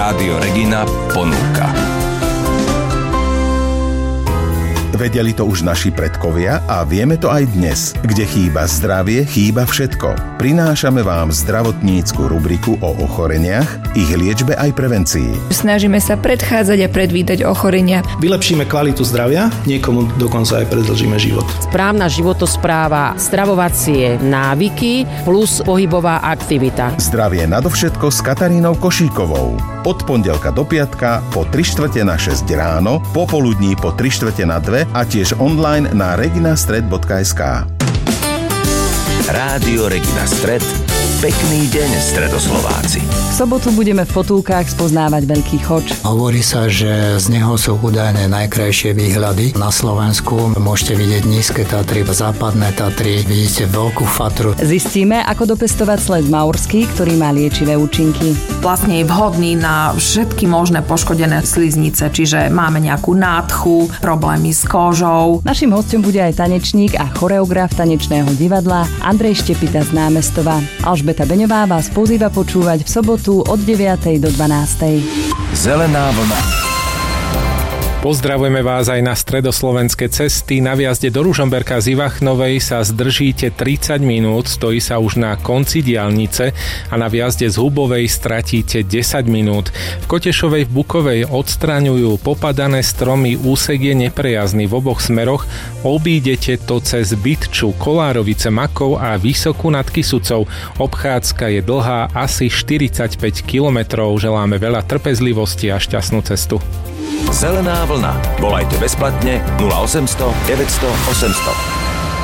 Rádio Regina ponúka. Vedeli to už naši predkovia a vieme to aj dnes. Kde chýba zdravie, chýba všetko. Prinášame vám zdravotnícku rubriku o ochoreniach, ich liečbe aj prevencii. Snažíme sa predchádzať a predvídať ochorenia. Vylepšíme kvalitu zdravia, niekomu dokonca aj predĺžime život. Správna životospráva, stravovacie návyky plus pohybová aktivita. Zdravie nadovšetko s Katarínou Košíkovou. Od pondelka do piatka po 3:45 ráno, popoludní po 3:45 a tiež online na reginastred.sk. Rádio Regina Stred. Pekný deň, Stredoslováci. V sobotu budeme v Potulkách spoznávať Veľký Choč. Hovorí sa, že z neho sú údajné najkrajšie výhľady na Slovensku. Môžete vidieť nízke Tatry, západné Tatry, vidíte Veľkú Fatru. Zistíme, ako dopestovať sled maurský, ktorý má liečivé účinky. Vlastne je vhodný na všetky možné poškodené sliznice, čiže máme nejakú nádchu, problémy s kožou. Naším hosťom bude aj tanečník a choreograf tanečného divadla Andrej Štepita z Námestova. Alžbeta Beňová vás pozýva počúvať v sobotu od 9. do 12. Zelená vlna. Pozdravujeme vás aj na stredoslovenské cesty. Na vjazde do Ružomberka z Ivachnovej sa zdržíte 30 minút, stojí sa už na konci diaľnice a na vjazde z Hubovej stratíte 10 minút. V Kotešovej v Bukovej odstraňujú popadané stromy, úsek je neprejazdný v oboch smeroch. Obídete to cez Bytču, Kolárovice, Makov a Vysokú nad Kysucou. Obchádzka je dlhá asi 45 kilometrov. Želáme veľa trpezlivosti a šťastnú cestu. Zelená vlna. Volajte bezplatne 0800 900 800.